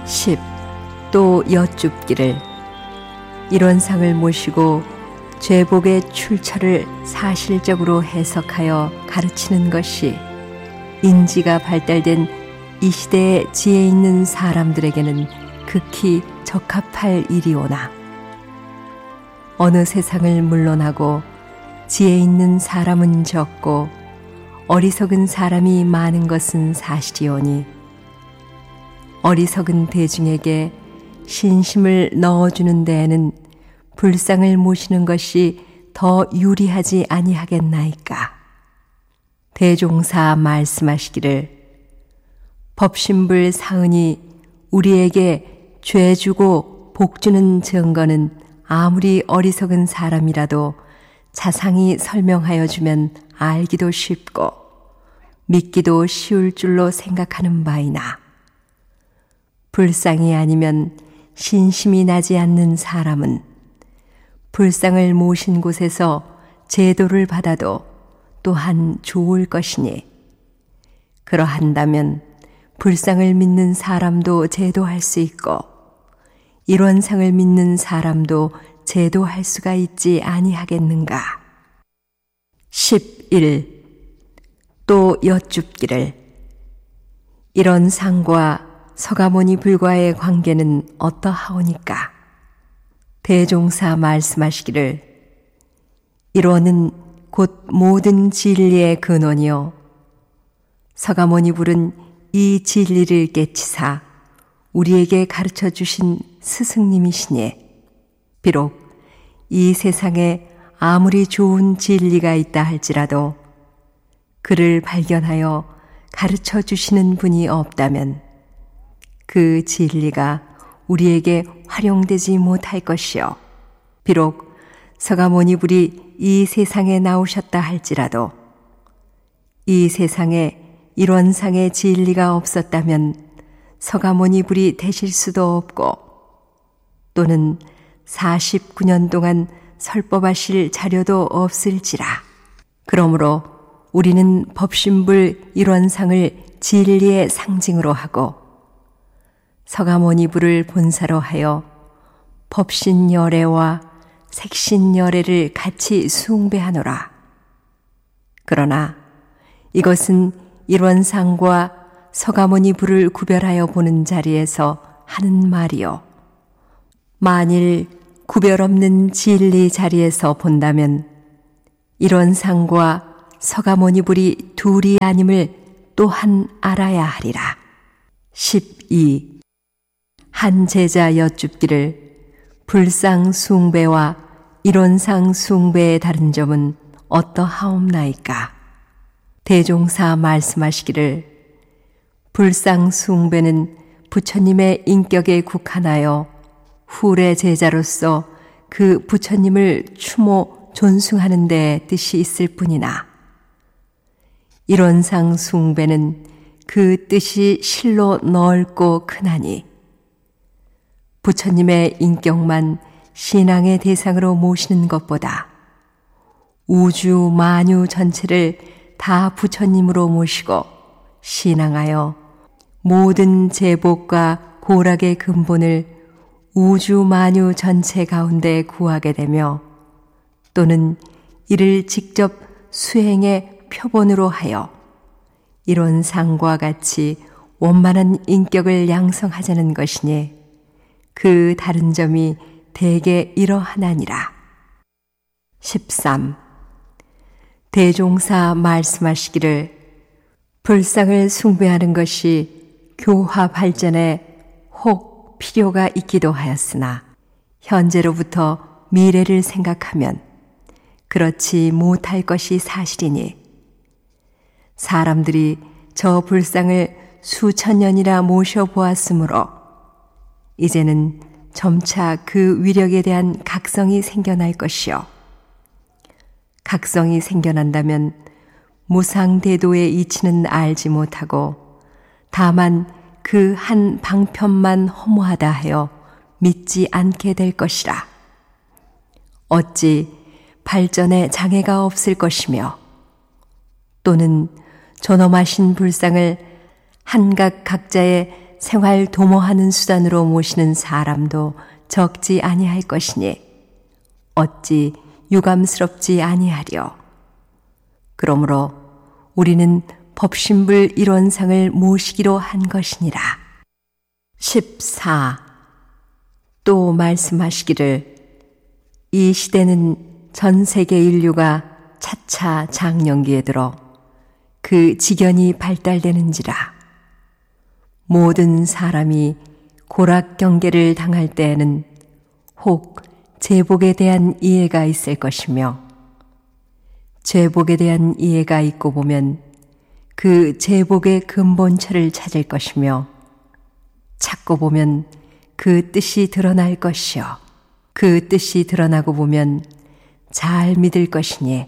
10. 또 여쭙기를 이런 상을 모시고 죄복의 출처를 사실적으로 해석하여 가르치는 것이 인지가 발달된 이 시대에 지혜 있는 사람들에게는 극히 적합할 일이오나 어느 세상을 물러나고 지혜 있는 사람은 적고 어리석은 사람이 많은 것은 사실이오니 어리석은 대중에게 신심을 넣어주는 데에는 불상을 모시는 것이 더 유리하지 아니하겠나이까. 대종사 말씀하시기를 법신불 사은이 우리에게 죄 주고 복 주는 증거는 아무리 어리석은 사람이라도 자상히 설명하여 주면 알기도 쉽고 믿기도 쉬울 줄로 생각하는 바이나 불상이 아니면 신심이 나지 않는 사람은 불상을 모신 곳에서 제도를 받아도 또한 좋을 것이니 그러한다면 불상을 믿는 사람도 제도할 수 있고 일원상을 믿는 사람도 제도할 수가 있지 아니하겠는가. 11. 또 여쭙기를 이런 상과 서가모니 불과의 관계는 어떠하오니까. 대종사 말씀하시기를 일원은 곧 모든 진리의 근원이요 서가모니 불은 이 진리를 깨치사 우리에게 가르쳐 주신 스승님이시니 비록 이 세상에 아무리 좋은 진리가 있다 할지라도 그를 발견하여 가르쳐 주시는 분이 없다면 그 진리가 우리에게 활용되지 못할 것이요 비록 서가모니 불이 이 세상에 나오셨다 할지라도 이 세상에 일원상의 진리가 없었다면 서가모니 불이 되실 수도 없고 또는 49년 동안 설법하실 자료도 없을지라. 그러므로 우리는 법신불 일원상을 진리의 상징으로 하고 서가모니 불을 본사로 하여 법신열애와 색신열애를 같이 숭배하노라. 그러나 이것은 일원상과 서가모니 불을 구별하여 보는 자리에서 하는 말이요. 만일 구별 없는 진리 자리에서 본다면 일원상과 서가모니 불이 둘이 아님을 또한 알아야 하리라. 12. 한 제자 여쭙기를 불상 숭배와 일원상 숭배의 다른 점은 어떠하옵나이까. 대종사 말씀하시기를 불상 숭배는 부처님의 인격에 국한하여 후래 제자로서 그 부처님을 추모 존숭하는 데 뜻이 있을 뿐이나 일원상 숭배는 그 뜻이 실로 넓고 크나니 부처님의 인격만 신앙의 대상으로 모시는 것보다 우주 만유 전체를 다 부처님으로 모시고 신앙하여 모든 제복과 고락의 근본을 우주 만유 전체 가운데 구하게 되며 또는 이를 직접 수행의 표본으로 하여 이런 상과 같이 원만한 인격을 양성하자는 것이니 그 다른 점이 대개 이러하나니라. 13. 대종사 말씀하시기를 불상을 숭배하는 것이 교화 발전에 혹 필요가 있기도 하였으나 현재로부터 미래를 생각하면 그렇지 못할 것이 사실이니 사람들이 저 불상을 수천 년이나 모셔보았으므로 이제는 점차 그 위력에 대한 각성이 생겨날 것이요. 각성이 생겨난다면 무상대도의 이치는 알지 못하고 다만 그 한 방편만 허무하다 하여 믿지 않게 될 것이라. 어찌 발전에 장애가 없을 것이며 또는 존엄하신 불상을 한각 각자의 생활 도모하는 수단으로 모시는 사람도 적지 아니할 것이니 어찌 유감스럽지 아니하려. 그러므로 우리는 법신불 일원상을 모시기로 한 것이니라. 14. 또 말씀하시기를 이 시대는 전 세계 인류가 차차 장년기에 들어 그 지견이 발달되는지라. 모든 사람이 고락경계를 당할 때에는 혹 제복에 대한 이해가 있을 것이며 제복에 대한 이해가 있고 보면 그 제복의 근본처를 찾을 것이며 찾고 보면 그 뜻이 드러날 것이요 그 뜻이 드러나고 보면 잘 믿을 것이니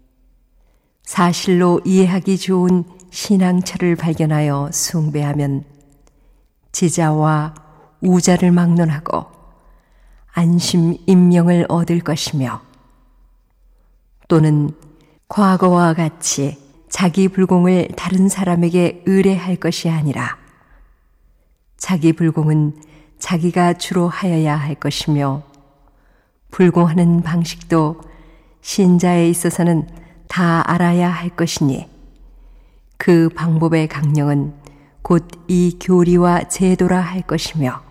사실로 이해하기 좋은 신앙처를 발견하여 숭배하면 지자와 우자를 막론하고 안심 임명을 얻을 것이며 또는 과거와 같이 자기 불공을 다른 사람에게 의뢰할 것이 아니라 자기 불공은 자기가 주로 하여야 할 것이며 불공하는 방식도 신자에 있어서는 다 알아야 할 것이니 그 방법의 강령은 곧 이 교리와 제도라 할 것이며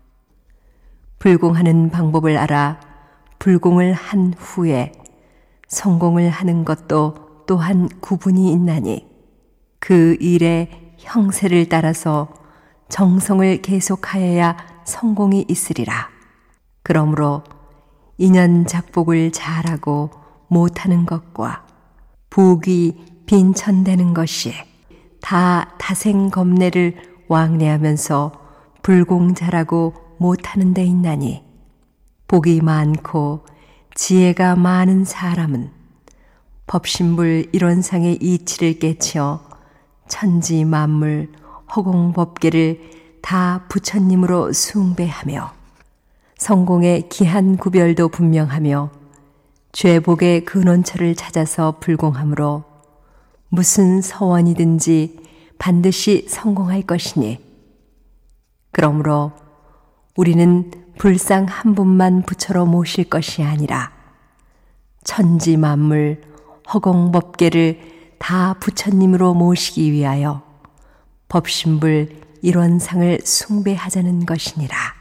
불공하는 방법을 알아 불공을 한 후에 성공을 하는 것도 또한 구분이 있나니 그 일의 형세를 따라서 정성을 계속하여야 성공이 있으리라. 그러므로 인연작복을 잘하고 못하는 것과 부귀 빈천되는 것이 다 타생겁내를 왕래하면서 불공잘하고 못하는 데 있나니 복이 많고 지혜가 많은 사람은 법신불 일원상의 이치를 깨치어 천지 만물 허공법계를 다 부처님으로 숭배하며 성공의 기한 구별도 분명하며 죄복의 근원처를 찾아서 불공함으로 무슨 서원이든지 반드시 성공할 것이니 그러므로 우리는 불상 한 분만 부처로 모실 것이 아니라 천지 만물 허공법계를 다 부처님으로 모시기 위하여 법신불 일원상을 숭배하자는 것이니라.